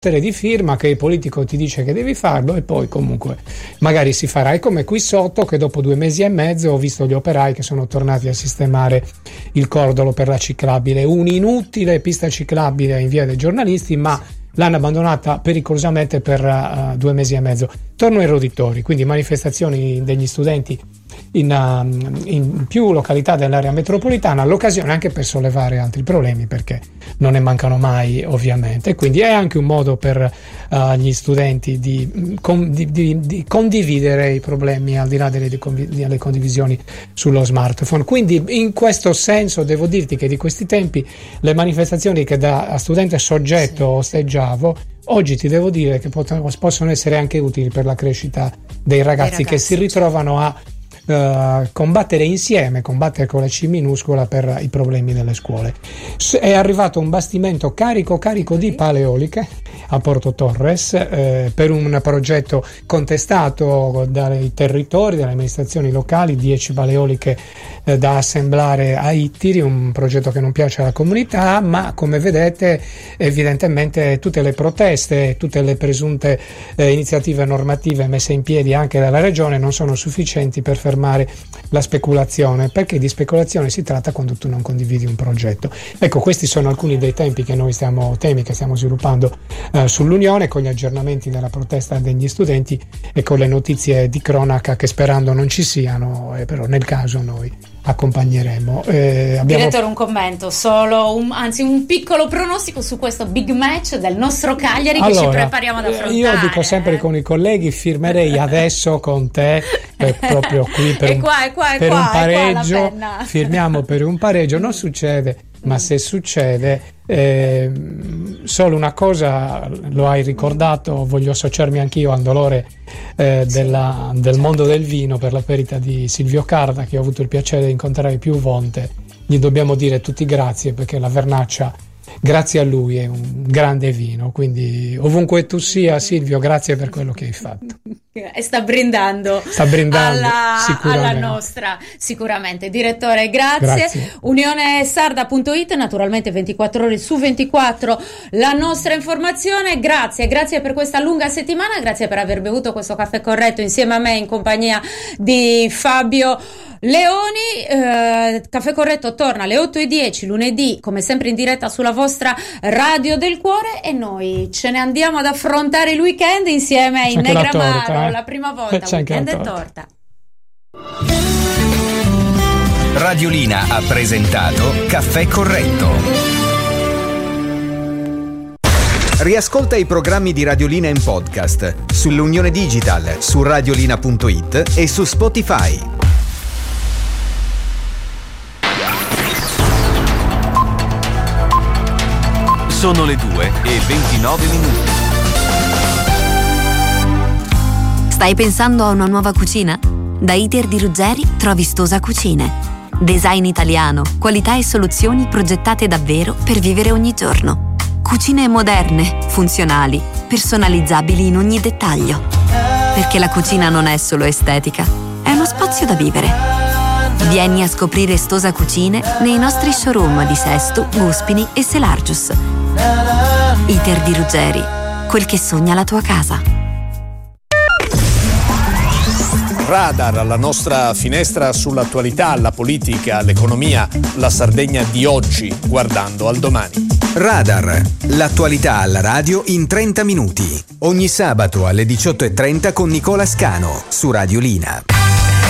di firma che il politico ti dice che devi farlo e poi comunque magari si farà. È come qui sotto che dopo 2 mesi e mezzo ho visto gli operai che sono tornati a sistemare il cordolo per la ciclabile, un'inutile pista ciclabile in via dei Giornalisti, ma l'hanno abbandonata pericolosamente per 2 mesi e mezzo. Torno ai roditori, quindi manifestazioni degli studenti in più località dell'area metropolitana, l'occasione anche per sollevare altri problemi, perché non ne mancano mai ovviamente, quindi è anche un modo per gli studenti di condividere i problemi al di là delle condivisioni sullo smartphone. Quindi in questo senso devo dirti che di questi tempi le manifestazioni che da studente soggetto osteggiavo, oggi ti devo dire che possono essere anche utili per la crescita dei ragazzi che si ritrovano a combattere insieme, combattere con la C minuscola per i problemi delle scuole. È arrivato un bastimento carico di pale eoliche a Porto Torres per un progetto contestato dai territori, dalle amministrazioni locali, 10 pale eoliche da assemblare a Ittiri, un progetto che non piace alla comunità, ma come vedete evidentemente tutte le proteste, tutte le presunte iniziative normative messe in piedi anche dalla regione non sono sufficienti per fermare la speculazione, perché di speculazione si tratta quando tu non condividi un progetto. Ecco, questi sono alcuni dei temi che stiamo sviluppando sull'Unione, con gli aggiornamenti della protesta degli studenti e con le notizie di cronaca che sperando non ci siano, però nel caso noi accompagneremo. Direttore, un commento, anzi un piccolo pronostico su questo big match del nostro Cagliari che ci prepariamo ad affrontare. Io dico sempre con i colleghi, firmerei adesso con te proprio qui per un pareggio, firmiamo per un pareggio, non succede, ma se succede solo una cosa, lo hai ricordato, voglio associarmi anch'io al dolore del mondo del vino per la perdita di Silvio Carda, che ho avuto il piacere di incontrare più volte. Gli dobbiamo dire tutti grazie, perché la Vernaccia grazie a lui è un grande vino, quindi ovunque tu sia, Silvio, grazie per quello che hai fatto. E sta brindando alla nostra, sicuramente. Direttore, grazie. Unionesarda.it, naturalmente 24 ore su 24 la nostra informazione. Grazie per questa lunga settimana, grazie per aver bevuto questo caffè corretto insieme a me in compagnia di Fabio Leoni. Caffè Corretto torna alle 8:10 lunedì, come sempre in diretta sulla vostra Radio del Cuore, e noi ce ne andiamo ad affrontare il weekend insieme in Negramaro, la prima volta weekend e torta. Radiolina ha presentato Caffè Corretto. Riascolta i programmi di Radiolina in podcast sull'Unione Digital, su radiolina.it e su Spotify. Sono le 2:29. Stai pensando a una nuova cucina? Da Iter di Ruggeri trovi Stosa Cucine. Design italiano, qualità e soluzioni progettate davvero per vivere ogni giorno. Cucine moderne, funzionali, personalizzabili in ogni dettaglio. Perché la cucina non è solo estetica, è uno spazio da vivere. Vieni a scoprire Stosa Cucine nei nostri showroom di Sesto, Guspini e Selargius. Iter di Ruggeri, quel che sogna la tua casa. Radar, la nostra finestra sull'attualità, la politica, l'economia, la Sardegna di oggi, guardando al domani. Radar, l'attualità alla radio in 30 minuti. Ogni sabato alle 18:30 con Nicola Scano su Radiolina.